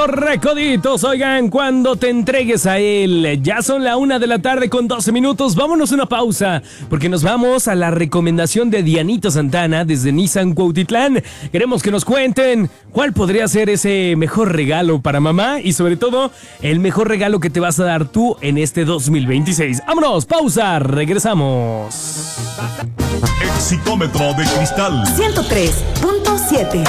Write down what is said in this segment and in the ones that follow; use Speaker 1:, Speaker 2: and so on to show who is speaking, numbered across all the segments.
Speaker 1: los recoditos. Oigan, cuando te entregues a él. Ya son la 1:12 con 12 minutos. Vámonos a una pausa, porque nos vamos a la recomendación de Dianita Santana desde Nissan Cuautitlán. Queremos que nos cuenten cuál podría ser ese mejor regalo para mamá y sobre todo el mejor regalo que te vas a dar tú en este 2026. Vámonos, pausa, regresamos.
Speaker 2: Exitómetro de cristal
Speaker 3: 103.7.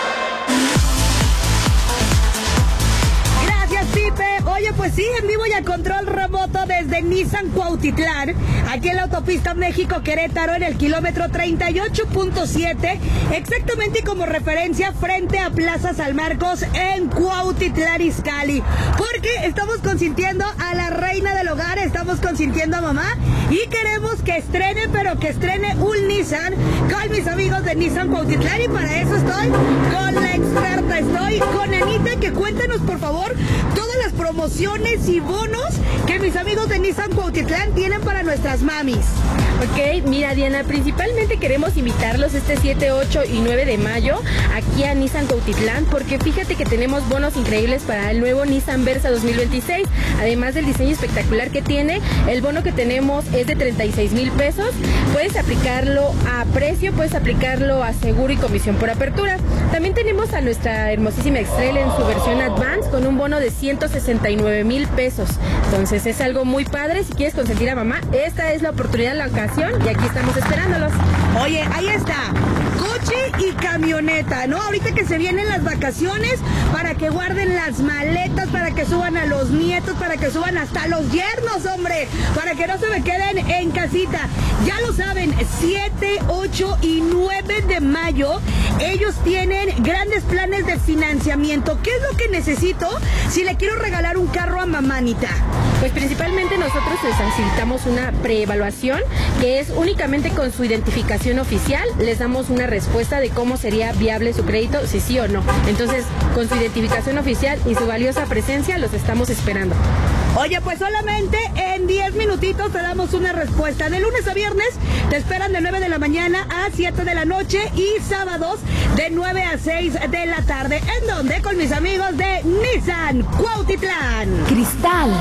Speaker 4: Pues sí, en vivo y a control remoto desde Nissan Cuautitlán, aquí en la autopista México-Querétaro, en el kilómetro 38.7, exactamente como referencia frente a Plaza San Marcos en Cuautitlán Izcalli, porque estamos consintiendo a la reina del hogar, estamos consintiendo a mamá y queremos que estrene, pero que estrene un Nissan con mis amigos de Nissan Cuautitlán, y para eso estoy con la experta, estoy con Anita, que cuéntanos por favor todas las promociones y bonos que mis amigos de Nissan Cuautitlán tienen para nuestras mamis.
Speaker 5: Ok, mira Diana, principalmente queremos invitarlos este 7, 8 y 9 de mayo aquí a Nissan Cuautitlán, porque fíjate que tenemos bonos increíbles para el nuevo Nissan Versa 2026, además del diseño espectacular que tiene. El bono que tenemos es de 36,000 pesos, puedes aplicarlo a precio, puedes aplicarlo a seguro y comisión por apertura. También tenemos a nuestra hermosísima X-Trail en su versión Advance con un bono de 169,000 pesos, entonces es algo muy padre. Si quieres consentir a mamá, esta es la oportunidad, la ocasión, y aquí estamos esperándolos.
Speaker 4: Oye, ahí está, coche y camioneta, ¿no? Ahorita que se vienen las vacaciones, para que guarden las maletas, para que suban a los nietos, para que suban hasta los yernos, hombre, para que no se me queden en casita. Ya lo saben, 7, 8 y 9 de mayo, ellos tienen grandes planes de financiamiento. ¿Qué es lo que necesito si le quiero regalar un carro a mamánita?
Speaker 5: Pues principalmente nosotros les facilitamos una preevaluación, que es únicamente con su identificación oficial, les damos una respuesta de cómo sería viable su crédito, si sí o no. Entonces, con su identificación oficial y su valiosa presencia, los estamos esperando.
Speaker 4: Oye, pues solamente en 10 minutitos te damos una respuesta. De lunes a viernes te esperan de 9 de la mañana a 7 de la noche y sábados de 9 a 6 de la tarde. ¿En dónde? Con mis amigos de Nissan Cuautitlán.
Speaker 3: Cristal.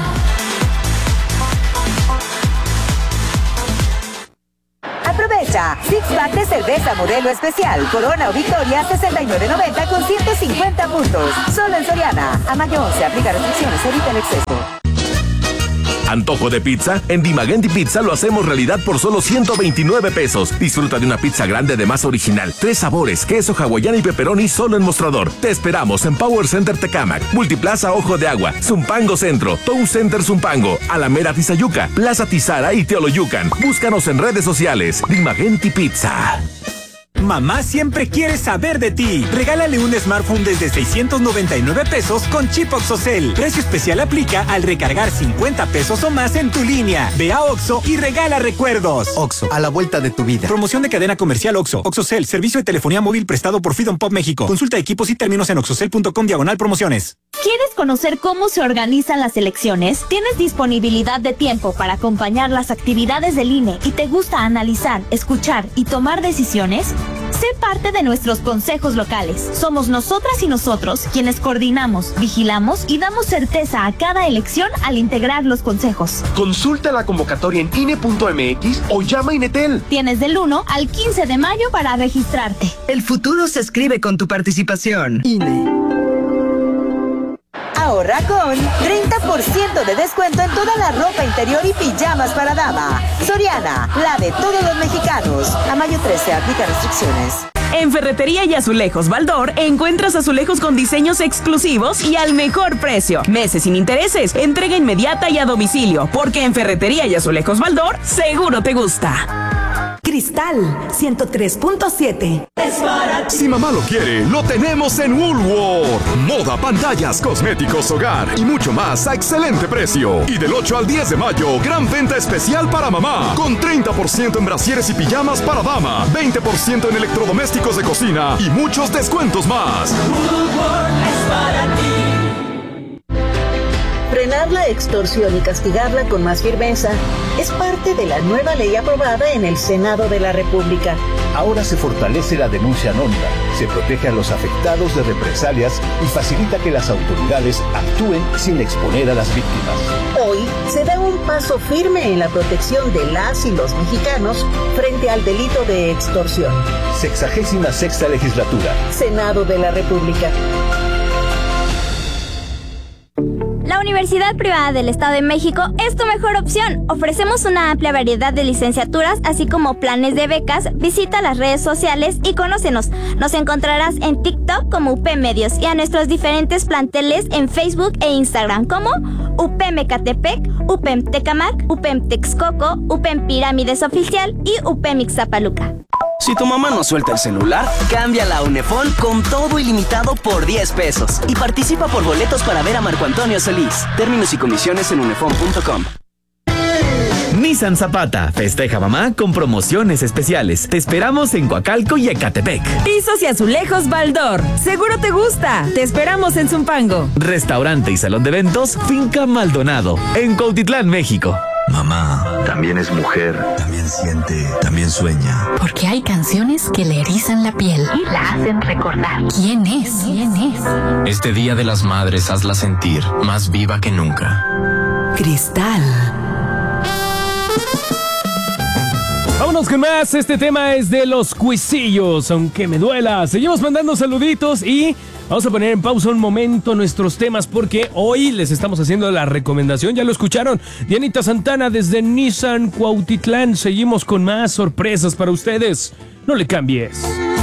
Speaker 3: Aprovecha Six Pack de cerveza modelo especial Corona o Victoria 69.90 con 150 puntos. Solo en Soriana. A mayo 11, aplica restricciones, evita el exceso.
Speaker 6: ¿Antojo de pizza? En Dimagenti Pizza lo hacemos realidad por solo 129 pesos. Disfruta de una pizza grande de masa original, 3 sabores, queso hawaiano y pepperoni solo en mostrador. Te esperamos en Power Center Tecámac, Multiplaza Ojo de Agua, Zumpango Centro, Town Center Zumpango, Alameda Tizayuca, Plaza Tizara y Teoloyucan. Búscanos en redes sociales. Dimagenti Pizza.
Speaker 7: Mamá siempre quiere saber de ti. Regálale un smartphone desde 699 pesos con chip OXXOCEL. Precio especial aplica al recargar 50 pesos o más en tu línea. Ve a OXXO y regala recuerdos.
Speaker 8: OXXO, a la vuelta de tu vida.
Speaker 7: Promoción de cadena comercial OXXO. OXXOCEL, servicio de telefonía móvil prestado por Freedom Pop México. Consulta equipos y términos en oxxocel.com/promociones.
Speaker 9: ¿Quieres conocer cómo se organizan las elecciones? ¿Tienes disponibilidad de tiempo para acompañar las actividades del INE y te gusta analizar, escuchar y tomar decisiones? Sé parte de nuestros consejos locales. Somos nosotras y nosotros quienes coordinamos, vigilamos y damos certeza a cada elección al integrar los consejos.
Speaker 10: Consulta la convocatoria en INE.mx o llama a Inetel.
Speaker 9: Tienes del 1 al 15 de mayo para registrarte.
Speaker 11: El futuro se escribe con tu participación. INE.
Speaker 3: Ahorra con 30% de descuento en toda la ropa interior y pijamas para dama. Soriana, la de todos los mexicanos. A mayo 13, aplica restricciones.
Speaker 12: En Ferretería y Azulejos Baldor encuentras azulejos con diseños exclusivos y al mejor precio. Meses sin intereses, entrega inmediata y a domicilio, porque en Ferretería y Azulejos Baldor seguro te gusta.
Speaker 3: Cristal 103.7.
Speaker 2: Si mamá lo quiere, lo tenemos en Woolworth. Moda, pantallas, cosméticos, hogar y mucho más a excelente precio. Y del 8 al 10 de mayo, gran venta especial para mamá. Con 30% en brasieres y pijamas para dama, 20% en electrodomésticos de cocina y muchos descuentos más.
Speaker 13: Woolworth es para ti.
Speaker 14: Frenar la
Speaker 8: extorsión y castigarla con más firmeza. Es parte de la nueva ley aprobada en el Senado de la República.
Speaker 13: Ahora se fortalece la denuncia anónima, se protege a los afectados de represalias y facilita que las autoridades actúen sin exponer a las víctimas.
Speaker 8: Hoy se da un paso firme en la protección de las y los mexicanos frente al delito de extorsión.
Speaker 13: 66ª Legislatura.
Speaker 8: Senado de la República.
Speaker 14: La Universidad Privada del Estado de México es tu mejor opción. Ofrecemos una amplia variedad de licenciaturas, así como planes de becas. Visita las redes sociales y conócenos. Nos encontrarás en TikTok como UP Medios y a nuestros diferentes planteles en Facebook e Instagram como UPEM Ecatepec, UPEM Tecamac, UPEM Texcoco, UPEM Pirámides Oficial y UPEM Ixtapaluca.
Speaker 15: Si tu mamá no suelta el celular, cámbiala a Unefón con todo ilimitado por 10 pesos. Y participa por boletos para ver a Marco Antonio Solís. Términos y condiciones en unefón.com.
Speaker 16: Nissan Zapata festeja mamá con promociones especiales. Te esperamos en Coacalco y Ecatepec.
Speaker 12: Pisos y azulejos Baldor. Seguro te gusta. Te esperamos en Zumpango.
Speaker 16: Restaurante y salón de eventos Finca Maldonado en Cuautitlán, México.
Speaker 17: Mamá también es mujer, también siente, también sueña.
Speaker 18: Porque hay canciones que le erizan la piel y la hacen recordar. ¿Quién es? ¿Quién es?
Speaker 19: Este Día de las Madres hazla sentir más viva que nunca.
Speaker 12: Cristal.
Speaker 1: Vámonos con más. Este tema es de los cuisillos, aunque me duela. Seguimos mandando saluditos y vamos a poner en pausa un momento nuestros temas porque hoy les estamos haciendo la recomendación. Ya lo escucharon. Dianita Santana desde Nissan Cuautitlán. Seguimos con más sorpresas para ustedes. No le cambies.